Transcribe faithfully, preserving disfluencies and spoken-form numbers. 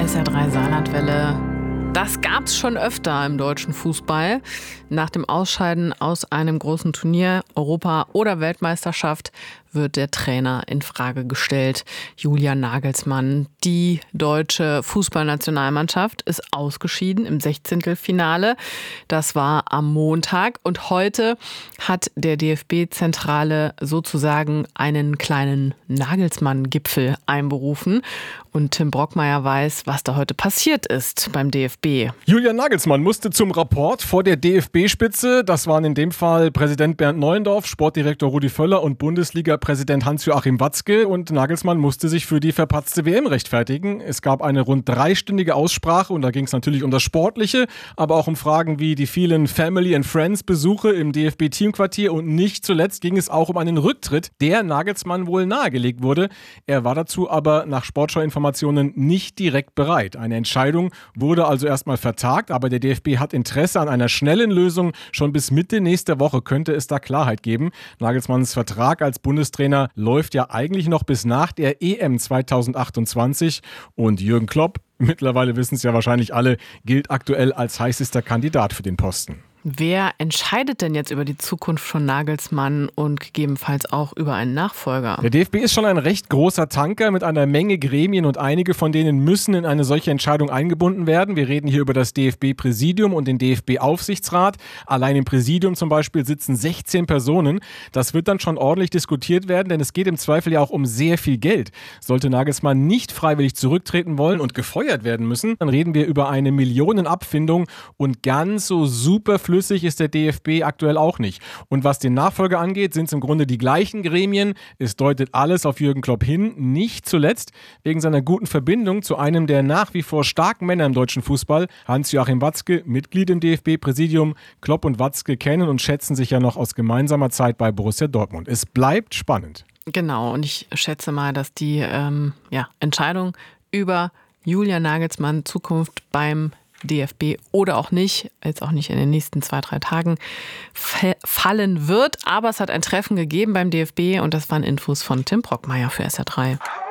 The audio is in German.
S R drei Saarlandwelle. Das gab's schon öfter im deutschen Fußball. Nach dem Ausscheiden aus einem großen Turnier, Europa- oder Weltmeisterschaft, wird der Trainer in Frage gestellt. Julian Nagelsmann. Die deutsche Fußballnationalmannschaft ist ausgeschieden im Sechzehntelfinale. Das war am Montag. Und heute hat der D F B-Zentrale sozusagen einen kleinen Nagelsmann-Gipfel einberufen. Und Tim Brockmeier weiß, was da heute passiert ist beim D F B. Julian Nagelsmann musste zum Rapport vor der D F B-Spitze. Das waren in dem Fall Präsident Bernd Neuendorf, Sportdirektor Rudi Völler und Bundesliga-Präsident Hans-Joachim Watzke. Und Nagelsmann musste sich für die verpatzte W M rechtfertigen. Es gab eine rund dreistündige Aussprache und da ging es natürlich um das Sportliche, aber auch um Fragen wie die vielen Family and Friends-Besuche im D F B-Teamquartier und nicht zuletzt ging es auch um einen Rücktritt, der Nagelsmann wohl nahegelegt wurde. Er war dazu aber nach Sportschau-Informationen nicht direkt bereit. Eine Entscheidung wurde also erstmal vertagt, aber der D F B hat Interesse an einer schnellen Lösung. Schon bis Mitte nächster Woche könnte es da Klarheit geben. Nagelsmanns Vertrag als Bundestrainer läuft ja eigentlich noch bis nach der E M zweitausendachtundzwanzig und Jürgen Klopp, mittlerweile wissen es ja wahrscheinlich alle, gilt aktuell als heißester Kandidat für den Posten. Wer entscheidet denn jetzt über die Zukunft von Nagelsmann und gegebenenfalls auch über einen Nachfolger? Der D F B ist schon ein recht großer Tanker mit einer Menge Gremien und einige von denen müssen in eine solche Entscheidung eingebunden werden. Wir reden hier über das D F B-Präsidium und den D F B-Aufsichtsrat. Allein im Präsidium zum Beispiel sitzen sechzehn Personen. Das wird dann schon ordentlich diskutiert werden, denn es geht im Zweifel ja auch um sehr viel Geld. Sollte Nagelsmann nicht freiwillig zurücktreten wollen und gefeuert werden müssen, dann reden wir über eine Millionenabfindung und ganz so super flüssig ist der D F B aktuell auch nicht. Und was den Nachfolger angeht, sind es im Grunde die gleichen Gremien. Es deutet alles auf Jürgen Klopp hin, nicht zuletzt wegen seiner guten Verbindung zu einem der nach wie vor starken Männer im deutschen Fußball, Hans-Joachim Watzke, Mitglied im D F B-Präsidium. Klopp und Watzke kennen und schätzen sich ja noch aus gemeinsamer Zeit bei Borussia Dortmund. Es bleibt spannend. Genau, und ich schätze mal, dass die ähm, ja, Entscheidung über Julian Nagelsmann Zukunft beim D F B oder auch nicht, jetzt auch nicht in den nächsten zwei, drei Tagen fallen wird. Aber es hat ein Treffen gegeben beim D F B und das waren Infos von Tim Brockmeier für S R drei.